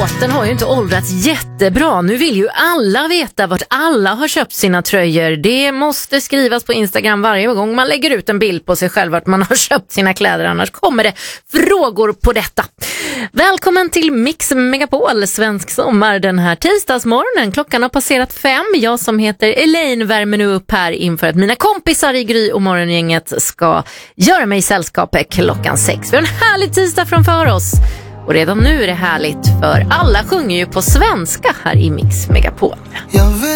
låten har ju inte åldrats jättebra. Nu vill ju alla veta vart alla har köpt sina tröjor. Det måste skrivas på Instagram varje gång man lägger ut en bild på sig själv vart man har köpt sina kläder. Annars kommer det frågor på detta. Välkommen till Mix Megapol, svensk sommar den här tisdagsmorgonen. Klockan har passerat 5. Jag som heter Elaine värmer nu upp här inför att mina kompisar i Gry och morgongänget ska göra mig sällskap klockan 6. Vi har en härlig tisdag framför oss. Och redan nu är det härligt för alla sjunger ju på svenska här i Mix Megapol.